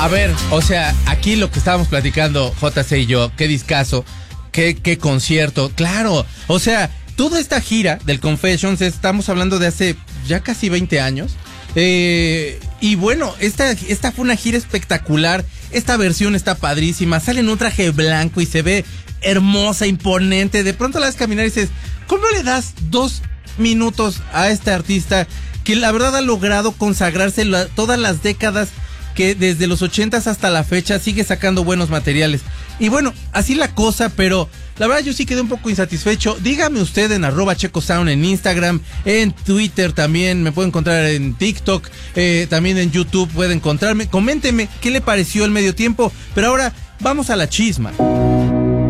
A ver, o sea, aquí lo que estábamos platicando, JC y yo, qué discazo, qué concierto, claro, o sea, toda esta gira del Confessions, estamos hablando de hace ya casi 20 años, y bueno, esta fue una gira espectacular, esta versión está padrísima, sale en un traje blanco y se ve hermosa, imponente, de pronto la ves caminar y dices, ¿cómo le das 2 minutos a este artista que la verdad ha logrado consagrarse todas las décadas, que desde los 80s hasta la fecha sigue sacando buenos materiales? Y bueno, así la cosa, pero la verdad yo sí quedé un poco insatisfecho. Dígame usted en @ChecoSound en Instagram, en Twitter también, me puede encontrar en TikTok, también en YouTube puede encontrarme. Coménteme qué le pareció el medio tiempo, pero ahora vamos a la chisma.